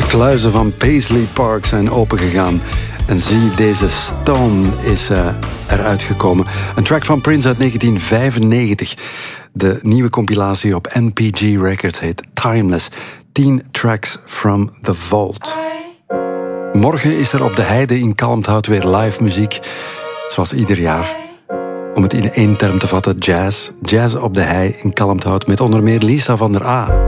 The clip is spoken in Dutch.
kluizen van Paisley Park zijn opengegaan. En zie, deze Stone is eruit gekomen. Een track van Prince uit 1995. De nieuwe compilatie op NPG Records heet Timeless. 10 tracks from the vault. Morgen is er op de Heide in Kalmthout weer live muziek. Zoals ieder jaar. Om het in één term te vatten, jazz. Jazz op de Hei in Kalmthout met onder meer Lisa van der A.